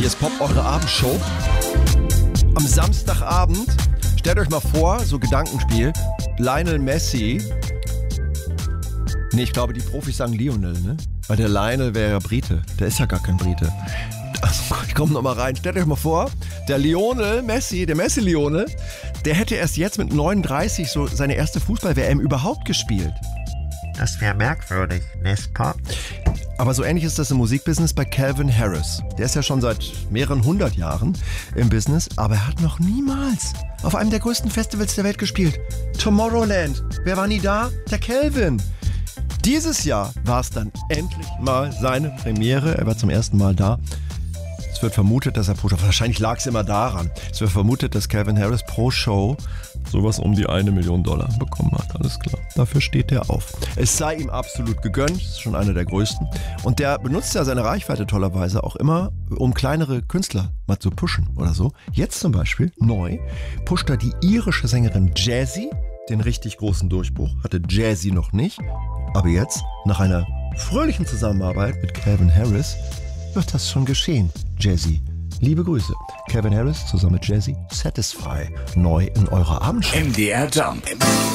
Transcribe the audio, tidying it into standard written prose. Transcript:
Hier ist Pop, eure Abendshow. Am Samstagabend, stellt euch mal vor, so Gedankenspiel, Lionel Messi. Nee, ich glaube, die Profis sagen Lionel, ne? Weil der Lionel wäre ja Brite. Der ist ja gar kein Brite. Also, ich komme noch mal rein. Stellt euch mal vor, der Lionel Messi, der Messi-Lionel, der hätte erst jetzt mit 39 so seine erste Fußball-WM überhaupt gespielt. Das wäre merkwürdig, n'est-ce pas? Aber so ähnlich ist das im Musikbusiness bei Calvin Harris. Der ist ja schon seit mehreren 100 Jahren im Business, aber er hat noch niemals auf einem der größten Festivals der Welt gespielt. Tomorrowland. Wer war nie da? Der Calvin. Dieses Jahr war es dann endlich mal seine Premiere. Er war zum ersten Mal da. Es wird vermutet, dass er wahrscheinlich lag es immer daran. Es wird vermutet, dass Calvin Harris pro Show sowas um die $1 Million bekommen hat. Alles klar. Dafür steht er auf. Es sei ihm absolut gegönnt. Ist schon einer der größten. Und der benutzt ja seine Reichweite tollerweise auch immer, um kleinere Künstler mal zu pushen oder so. Jetzt zum Beispiel, neu, pusht er die irische Sängerin Jazzy. Den richtig großen Durchbruch hatte Jazzy noch nicht. Aber jetzt, nach einer fröhlichen Zusammenarbeit mit Calvin Harris, wird das schon geschehen. Jazzy, liebe Grüße. Calvin Harris zusammen mit Jazzy, Satisfy, neu in eurer Abendshow. MDR Jump.